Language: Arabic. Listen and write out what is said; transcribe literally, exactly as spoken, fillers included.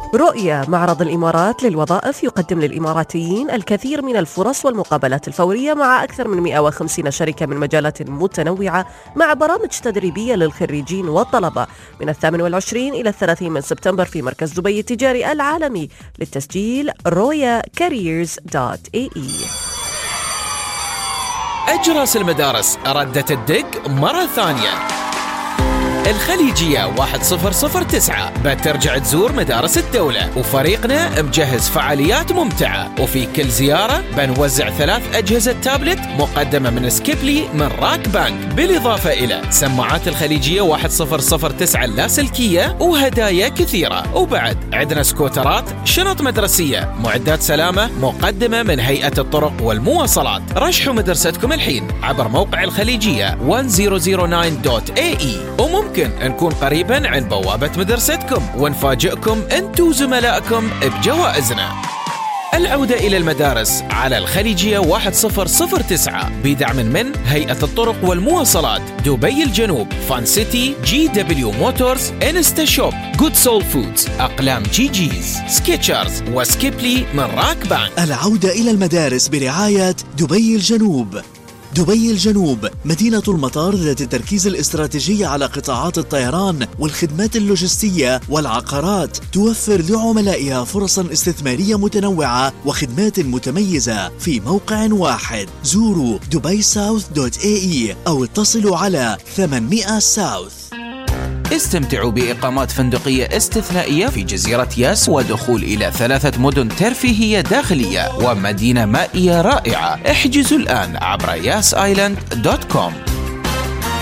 رؤية معرض الإمارات للوظائف يقدم للإماراتيين الكثير من الفرص والمقابلات الفورية مع أكثر من مئة وخمسين شركة من مجالات متنوعة، مع برامج تدريبية للخريجين والطلبة من الثامن والعشرين إلى الثلاثين من سبتمبر في مركز دبي التجاري العالمي. للتسجيل رويا كاريرز دوت اي اي. أجراس المدارس ردت الدق مرة ثانية. الخليجية واحد صفر صفر تسعة بترجع تزور مدارس الدولة، وفريقنا مجهز فعاليات ممتعة، وفي كل زيارة بنوزع ثلاث أجهزة تابلت مقدمة من سكيبلي من راك بانك، بالإضافة إلى سماعات الخليجية واحد صفر صفر تسعة اللاسلكية وهدايا كثيرة. وبعد عندنا سكوترات، شنط مدرسية، معدات سلامة مقدمة من هيئة الطرق والمواصلات. رشحوا مدرستكم الحين عبر موقع الخليجية ألف وتسعة دوت اي اي، وممكن نكون قريبا عن بوابة مدرستكم ونفاجئكم انتو وزملائكم بجوائزنا. العودة إلى المدارس على الخليجية واحد صفر صفر تسعة بدعم من هيئة الطرق والمواصلات، دبي الجنوب، فان سيتي، جي دبليو موتورز، انستا شوب، جود سول فودز، أقلام جي جيز، سكيتشرز، وسكيبلي من راك بانك. العودة إلى المدارس برعاية دبي الجنوب. دبي الجنوب مدينة المطار ذات التركيز الاستراتيجي على قطاعات الطيران والخدمات اللوجستية والعقارات، توفر لعملائها فرصا استثمارية متنوعة وخدمات متميزة في موقع واحد. زوروا دبي ساوث دوت اي اي أو اتصلوا على ثمانمئة ساوث. استمتعوا بإقامات فندقية استثنائية في جزيرة ياس ودخول إلى ثلاثة مدن ترفيهية داخلية ومدينة مائية رائعة. احجزوا الآن عبر ياس آيلاند دوت كوم.